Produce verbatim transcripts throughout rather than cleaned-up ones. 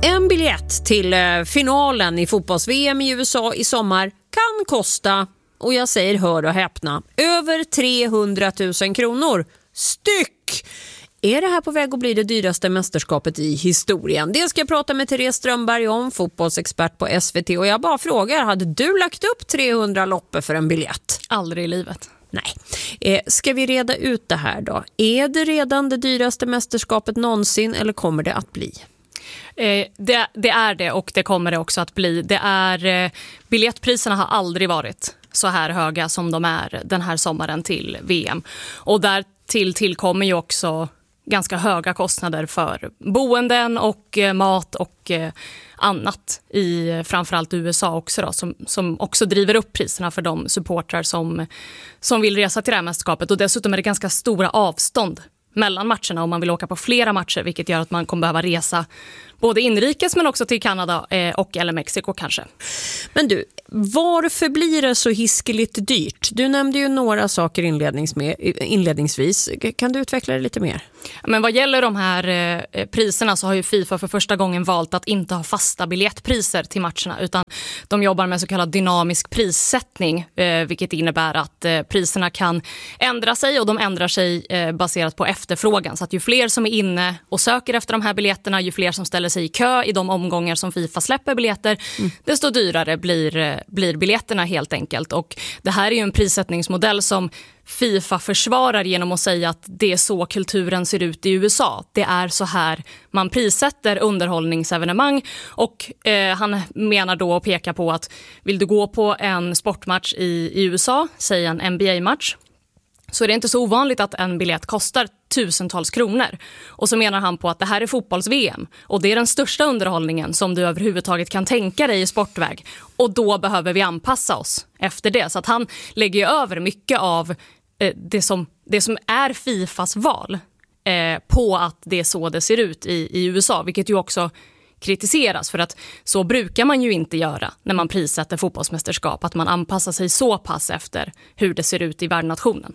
En biljett till finalen i fotbolls-V M i U S A i sommar kan kosta, och jag säger hör och häpna, över trehundratusen kronor styck. Är det här på väg att bli det dyraste mästerskapet i historien? Det ska jag prata med Therese Strömberg om, fotbollsexpert på S V T. Och jag bara frågar, hade du lagt upp trehundra loppor för en biljett? Aldrig i livet. Nej. Eh, ska vi reda ut det här då? Är det redan det dyraste mästerskapet någonsin eller kommer det att bli? Eh, det, det är det, och det kommer det också att bli. Det är, eh, biljettpriserna har aldrig varit så här höga som de är den här sommaren till V M. Och där till tillkommer ju också ganska höga kostnader för boenden och eh, mat och eh, annat i framförallt U S A också då, som, som också driver upp priserna för de supportrar som, som vill resa till det här mästerskapet. Och dessutom är det ganska stora avstånd mellan matcherna om man vill åka på flera matcher, vilket gör att man kommer behöva resa både inrikes men också till Kanada eh, och eller Mexiko kanske. Men du, varför blir det så hiskeligt dyrt? Du nämnde ju några saker inledningsvis. Kan du utveckla det lite mer? Men vad gäller de här eh, priserna så har ju FIFA för första gången valt att inte ha fasta biljettpriser till matcherna, utan de jobbar med så kallad dynamisk prissättning, eh, vilket innebär att eh, priserna kan ändra sig, och de ändrar sig eh, baserat på efterfrågan. Så att ju fler som är inne och söker efter de här biljetterna, ju fler som ställer sig i kö i de omgångar som FIFA släpper biljetter, mm. desto dyrare blir, blir biljetterna helt enkelt. Och det här är ju en prissättningsmodell som FIFA försvarar genom att säga att det är så kulturen ser ut i U S A. Det är så här man prissätter underhållningsevenemang, och eh, han menar då och pekar på att vill du gå på en sportmatch i, i U S A, säg en N B A-match, så är det inte så ovanligt att en biljett kostar tusentals kronor. Och så menar han på att det här är fotbolls-V M, och det är den största underhållningen som du överhuvudtaget kan tänka dig i sportväg. Och då behöver vi anpassa oss efter det. Så att han lägger ju över mycket av eh, det, som, det som är FIFAs val eh, på att det är så det ser ut i, i U S A, vilket ju också kritiseras, för att så brukar man ju inte göra när man prissätter fotbollsmästerskap, att man anpassar sig så pass efter hur det ser ut i värdnationen.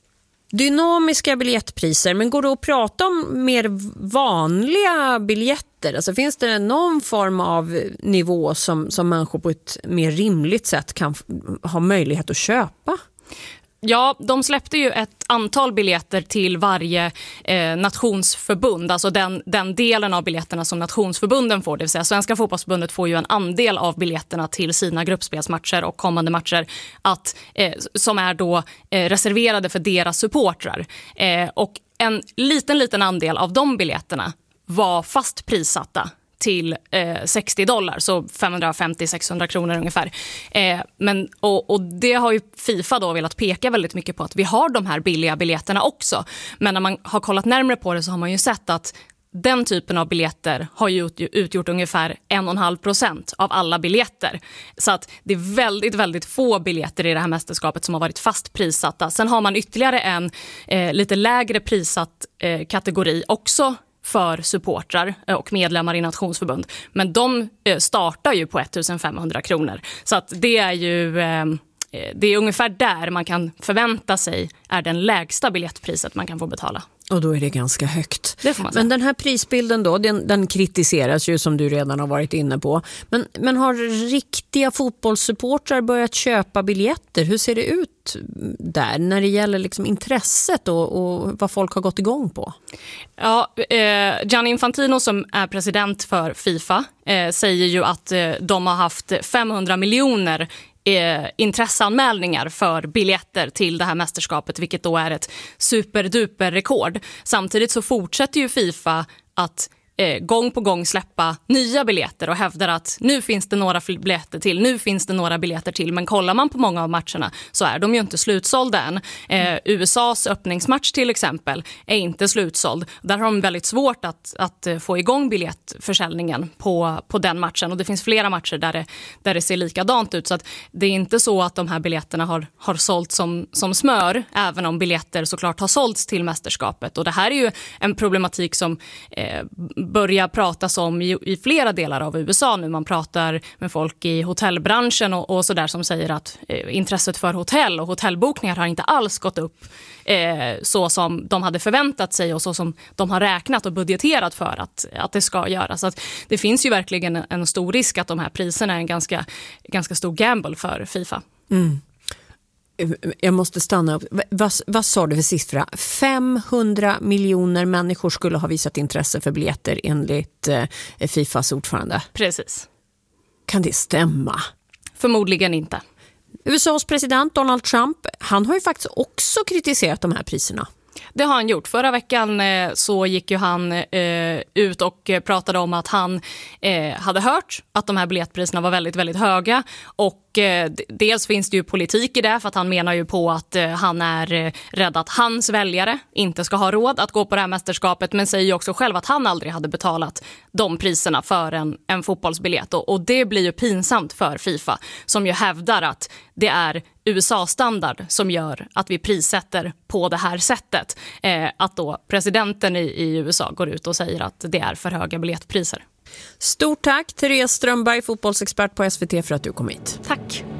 Dynamiska biljettpriser, men går det att prata om mer vanliga biljetter? Alltså finns det någon form av nivå som, som människor på ett mer rimligt sätt kan ha möjlighet att köpa? Ja, de släppte ju ett antal biljetter till varje eh, nationsförbund, alltså den, den delen av biljetterna som nationsförbunden får, det vill säga Svenska fotbollsförbundet får ju en andel av biljetterna till sina gruppspelsmatcher och kommande matcher att, eh, som är då eh, reserverade för deras supportrar. Eh, och en liten, liten andel av de biljetterna var fast prissatta till eh, sextio dollar, så femhundrafemtio till sexhundra kronor ungefär. Eh, men, och, och det har ju FIFA då velat peka väldigt mycket på, att vi har de här billiga biljetterna också. Men när man har kollat närmare på det så har man ju sett att den typen av biljetter har ju utgjort ungefär en och en halv procent av alla biljetter. Så att det är väldigt, väldigt få biljetter i det här mästerskapet som har varit fast prissatta. Sen har man ytterligare en eh, lite lägre prissatt eh, kategori också för supportrar och medlemmar i nationsförbund. Men de startar ju på femtonhundra kronor. Så att det är ju det är ungefär där man kan förvänta sig är den lägsta biljettpriset man kan få betala. Och då är det ganska högt. Det får man säga. Men den här prisbilden då, den, den kritiseras ju som du redan har varit inne på. Men, men har riktiga fotbollssupportrar börjat köpa biljetter? Hur ser det ut där när det gäller liksom intresset och, och vad folk har gått igång på? Ja, eh, Gianni Infantino som är president för FIFA eh, säger ju att eh, de har haft femhundra miljoner Eh, intresseanmälningar för biljetter till det här mästerskapet, vilket då är ett superduper rekord. Samtidigt så fortsätter ju FIFA att eh, gång på gång släppa nya biljetter och hävdar att nu finns det några biljetter till, nu finns det några biljetter till. Men kollar man på många av matcherna så är de ju inte slutsålda än. Eh, U S A:s öppningsmatch till exempel är inte slutsåld. Där har de väldigt svårt att, att få igång biljettförsäljningen på, på den matchen. Och det finns flera matcher där det, där det ser likadant ut. Så att det är inte så att de här biljetterna har, har sålt som, som smör, även om biljetter såklart har sålts till mästerskapet. Och det här är ju en problematik som eh, som börjar pratas om i, i flera delar av U S A nu. Man pratar med folk i hotellbranschen och, och sådär som säger att eh, intresset för hotell och hotellbokningar har inte alls gått upp eh, så som de hade förväntat sig och så som de har räknat och budgeterat för att, att det ska göras. Så att det finns ju verkligen en, en stor risk att de här priserna är en ganska, ganska stor gamble för FIFA. Mm. Jag måste stanna upp. Vad, vad sa du för siffra? femhundra miljoner människor skulle ha visat intresse för biljetter enligt eh, FIFAs ordförande. Precis. Kan det stämma? Förmodligen inte. U S A:s president Donald Trump, han har ju faktiskt också kritiserat de här priserna. Det har han gjort. Förra veckan eh, så gick ju han eh, ut och pratade om att han eh, hade hört att de här biljettpriserna var väldigt, väldigt höga. Och eh, dels finns det ju politik i det, för att han menar ju på att eh, han är eh, rädd att hans väljare inte ska ha råd att gå på det här mästerskapet. Men säger ju också själv att han aldrig hade betalat de priserna för en, en fotbollsbiljett. Och, och det blir ju pinsamt för FIFA, som ju hävdar att det är U S A-standard som gör att vi prissätter på det här sättet. Eh, att då presidenten i, i U S A går ut och säger att det är för höga biljettpriser. Stort tack Therese Strömberg, fotbollsexpert på S V T, för att du kom hit. Tack.